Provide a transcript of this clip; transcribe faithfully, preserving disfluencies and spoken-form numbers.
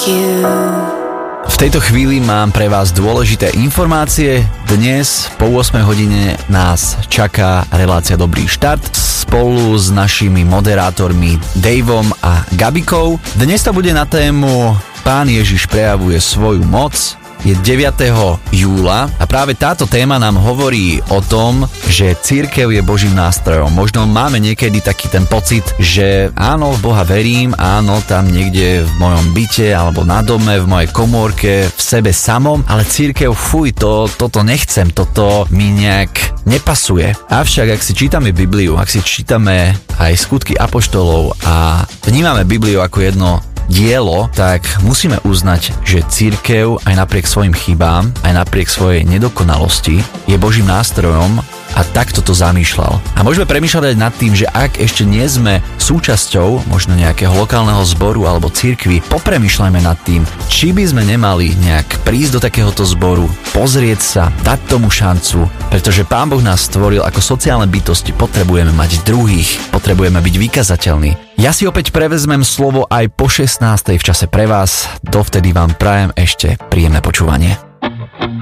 like you. V tejto chvíli mám pre vás dôležité informácie. Dnes po ôsmej hodine nás čaká relácia Dobrý štart spolu s našimi moderátormi Davom a Gabikou. Dnes to bude na tému Pán Ježiš prejavuje svoju moc. Je deviateho júla a práve táto téma nám hovorí o tom, že cirkev je Božím nástrojom. Možno máme niekedy taký ten pocit, že áno, v Boha verím, áno, tam niekde v mojom byte alebo na dome, v mojej komórke, v sebe samom, ale cirkev, fuj, to, toto nechcem, toto mi nejak nepasuje. Avšak, ak si čítame Bibliu, ak si čítame aj skutky apoštolov a vnímame Bibliu ako jedno dielo, tak musíme uznať, že cirkev aj napriek svojim chybám, aj napriek svojej nedokonalosti je Božím nástrojom a takto to zamýšľal. A môžeme premýšľať aj nad tým, že ak ešte nie sme súčasťou možno nejakého lokálneho zboru alebo cirkvi, popremýšľajme nad tým, či by sme nemali nejak prísť do takéhoto zboru, pozrieť sa, dať tomu šancu, pretože Pán Boh nás stvoril ako sociálne bytosti, potrebujeme mať druhých, potrebujeme byť vykazateľní. Ja si opäť prevezmem slovo aj po šestnástej v čase pre vás, dovtedy vám prajem ešte príjemné počúvanie.